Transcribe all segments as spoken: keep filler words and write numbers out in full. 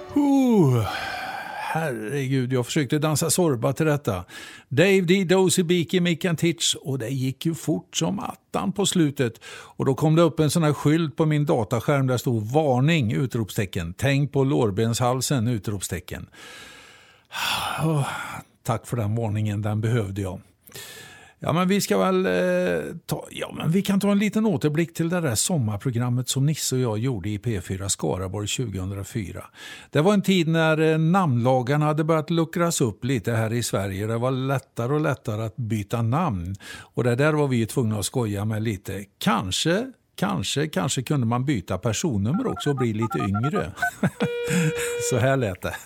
Uh, herregud, jag försökte dansa sorba till detta. Dave D. Dozy Beaky Mikantich, och det gick ju fort som attan på slutet. Och då kom det upp en sån här skylt på min dataskärm där stod varning, utropstecken. Tänk på lårbenshalsen, utropstecken. Oh, tack för den varningen, den behövde jag. Ja, men vi ska väl eh, ta, ja, men vi kan ta en liten återblick till det där sommarprogrammet som Nisse och jag gjorde i P fyra Skaraborg tjugohundrafyra. Det var en tid när eh, namnlagarna hade börjat luckras upp lite här i Sverige. Det var lättare och lättare att byta namn. Och det där var vi tvungna att skoja med lite. Kanske, kanske, kanske kunde man byta personnummer också och bli lite yngre. Så här lät det.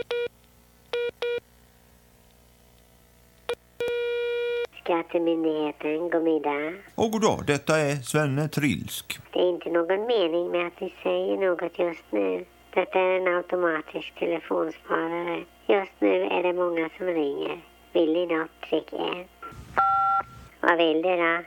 Skattemyndigheten, god middag. Och god dag, detta är Svenne Trilsk. Det är inte någon mening med att vi säger något just nu. Detta är en automatisk telefonsparare. Just nu är det många som ringer. Vill ni något, tryck ett. Vad vill du då?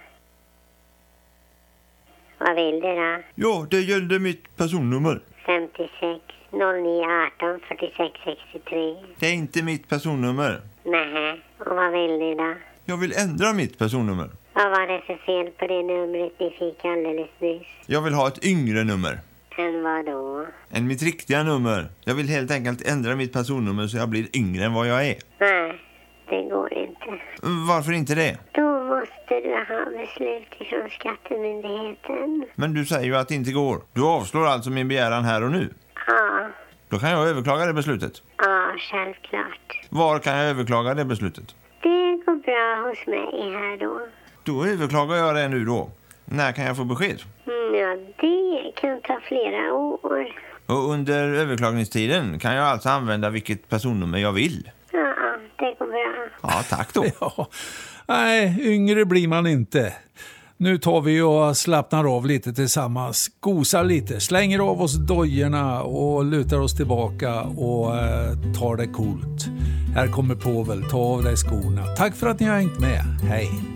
Vad vill du då? Ja, det gällde mitt personnummer. femtiosex noll nio arton fyrtiosex sextiotre. Det är inte mitt personnummer. Nej, och vad vill ni då? Jag vill ändra mitt personnummer. Vad var det för fel på det numret ni fick alldeles nyss? Jag vill ha ett yngre nummer. Än vad då? Än mitt riktiga nummer. Jag vill helt enkelt ändra mitt personnummer så jag blir yngre än vad jag är. Nej, det går inte. Varför inte det? Då måste du ha beslut från skattemyndigheten. Men du säger ju att det inte går. Du avslår alltså min begäran här och nu. Ja. Då kan jag överklaga det beslutet. Ja, självklart. Var kan jag överklaga det beslutet? Det går bra hos mig här då. Då överklagar jag det nu då. När kan jag få besked? Mm, ja, det kan ta flera år. Och under överklagningstiden kan jag alltså använda vilket personnummer jag vill? Ja, det går bra. Ja, tack då. Ja, nej, yngre blir man inte. Nu tar vi och slappnar av lite tillsammans, gosar lite, slänger av oss dojorna och lutar oss tillbaka och eh, tar det coolt. Här kommer Povel, ta av dig skorna. Tack för att ni har hängt med. Hej!